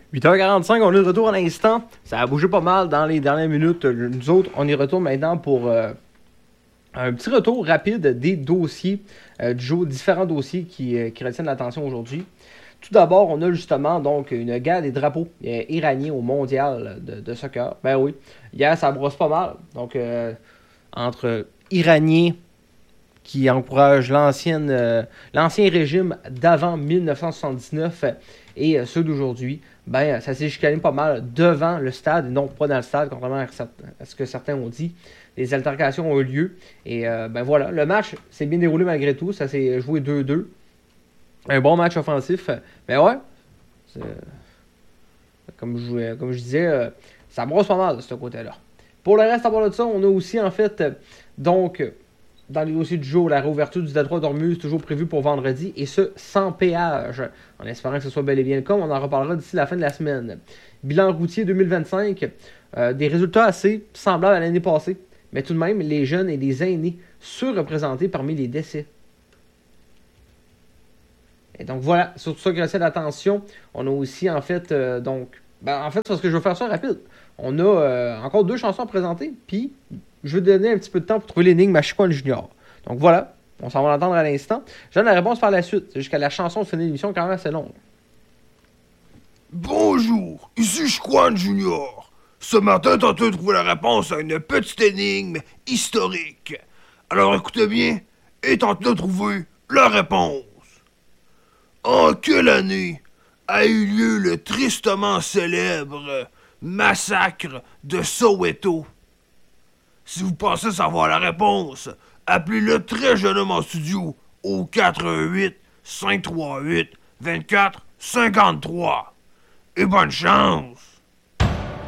8h45, on est de retour à l'instant. Ça a bougé pas mal dans les dernières minutes. Nous autres, on y retourne maintenant pour un petit retour rapide des dossiers du jour, différents dossiers qui retiennent l'attention aujourd'hui. Tout d'abord, on a justement donc une guerre des drapeaux iraniens au mondial de soccer. Ben oui, hier ça brosse pas mal. Donc, entre Iraniens qui encouragent l'ancien régime d'avant 1979 et ceux d'aujourd'hui, ben ça s'est chicané pas mal devant le stade et non pas dans le stade, contrairement à ce que certains ont dit. Les altercations ont eu lieu et ben voilà, le match s'est bien déroulé malgré tout, ça s'est joué 2-2. Un bon match offensif, ben ouais, comme je disais, ça brosse pas mal de ce côté-là. Pour le reste, à part de ça, on a aussi en fait, donc, dans les dossiers du jour, la réouverture du détroit d'Ormuz, toujours prévue pour vendredi, et ce, sans péage, en espérant que ce soit bel et bien le cas. On en reparlera d'ici la fin de la semaine. Bilan routier 2025, des résultats assez semblables à l'année passée, mais tout de même, les jeunes et les aînés surreprésentés parmi les décès. Et donc voilà, sur tout ça, grâce à l'attention, on a aussi en fait, parce que je vais faire ça rapide. On a encore 2 chansons à présenter, puis je vais donner un petit peu de temps pour trouver l'énigme à Chicoine Junior. Donc voilà, on s'en va l'entendre à l'instant. Je donne la réponse par la suite, jusqu'à la chanson de fin d'émission quand même assez longue. Bonjour, ici Chicoine Junior. Ce matin, tentez de trouver la réponse à une petite énigme historique. Alors écoutez bien et tentez de trouver la réponse. En quelle année a eu lieu le tristement célèbre massacre de Soweto? Si vous pensez savoir la réponse, appelez-le très jeunement en studio au 88 538 24 53. Et bonne chance!